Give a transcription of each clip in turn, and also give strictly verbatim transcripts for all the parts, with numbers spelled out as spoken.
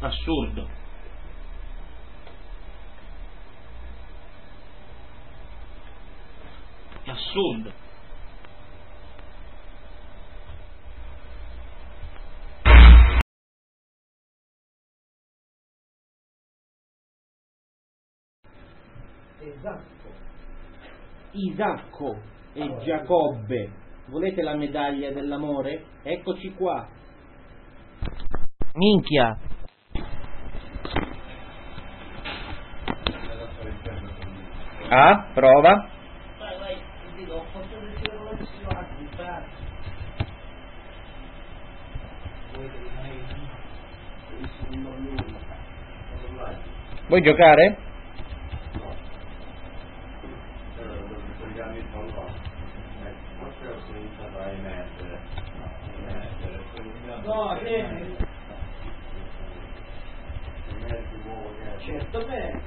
Assurdo. È assurdo. Esatto. Isacco e Giacobbe. Volete la medaglia dell'amore? Eccoci qua. Minchia. Ah, prova. Vai, vai, ti dico, ho fatto le circolazioni, fa. Vuoi giocare? No, bene. Certo bene.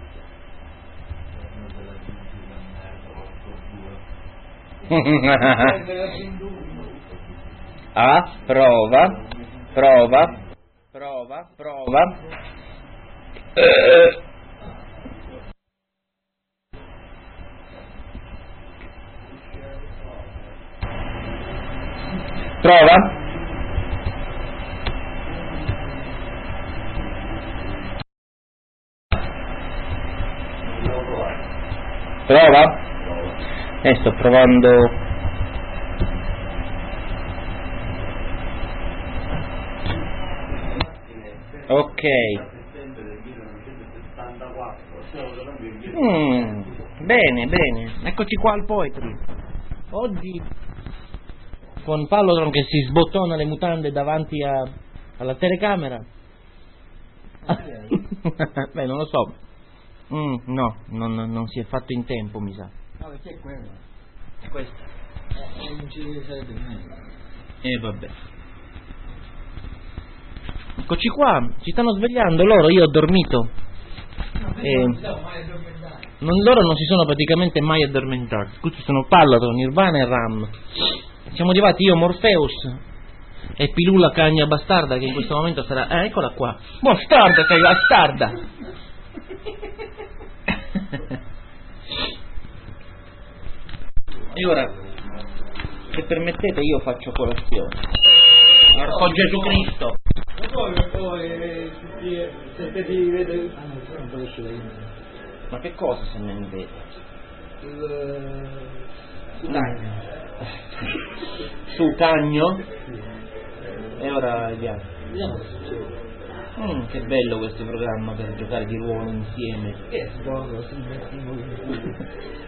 Ah, prova, prova, prova, prova. Eh. Prova. Prova. Eh, sto provando. Ok. Mm, bene, bene. Eccoci qua al Poetry. Oggi con Pallotron che si sbottona le mutande davanti a, alla telecamera. Beh, non lo so. Mm, no, non, non si è fatto in tempo, mi sa. No, perché è quello? È questa. Eh, non ci deve sarebbe meglio. E eh, vabbè. Eccoci qua, ci stanno svegliando loro, io ho dormito. No, E non siamo mai addormentati. non, loro non si sono praticamente mai addormentati. Questi sono Pallotron, Nirvana e Ram. Siamo arrivati io, Morpheus e Pilula Cagna Bastarda, che in questo momento sarà... Eh, eccola qua. Bastarda, che bastarda! E ora, se permettete, io faccio colazione. Porco Gesù Cristo! Ma poi, poi, se te ti vede... Ah no, non puoi uscire io. Ma che cosa se me ne vede? Su cagno. Su cagno? E ora vediamo. Vediamo che succede. Mm, che bello questo programma per giocare di ruolo insieme. Che sbogo, si metti in